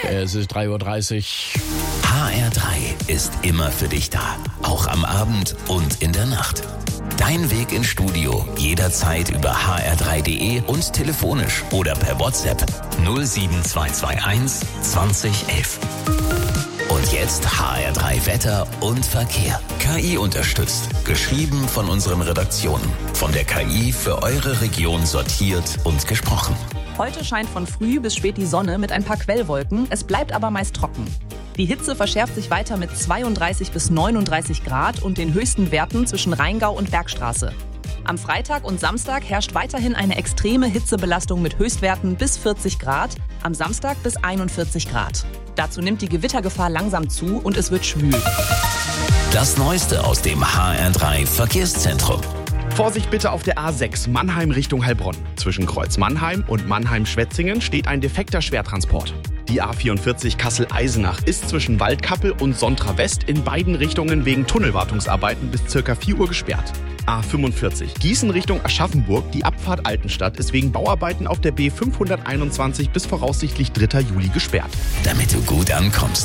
Es ist 3:30 Uhr. HR3 ist immer für dich da. Auch am Abend und in der Nacht. Dein Weg ins Studio jederzeit über hr3.de und telefonisch oder per WhatsApp 07221 2011. Und jetzt HR3 Wetter und Verkehr. KI unterstützt. Geschrieben von unseren Redaktionen. Von der KI für eure Region sortiert und gesprochen. Heute scheint von früh bis spät die Sonne mit ein paar Quellwolken. Es bleibt aber meist trocken. Die Hitze verschärft sich weiter mit 32 bis 39 Grad und den höchsten Werten zwischen Rheingau und Bergstraße. Am Freitag und Samstag herrscht weiterhin eine extreme Hitzebelastung mit Höchstwerten bis 40 Grad, am Samstag bis 41 Grad. Dazu nimmt die Gewittergefahr langsam zu und es wird schwül. Das Neueste aus dem HR3 Verkehrszentrum. Vorsicht bitte auf der A6 Mannheim Richtung Heilbronn. Zwischen Kreuz Mannheim und Mannheim-Schwetzingen steht ein defekter Schwertransport. Die A44 Kassel-Eisenach ist zwischen Waldkappel und Sontra West in beiden Richtungen wegen Tunnelwartungsarbeiten bis ca. 4 Uhr gesperrt. A45 Gießen Richtung Aschaffenburg, die Abfahrt Altenstadt ist wegen Bauarbeiten auf der B521 bis voraussichtlich 3. Juli gesperrt. Damit du gut ankommst.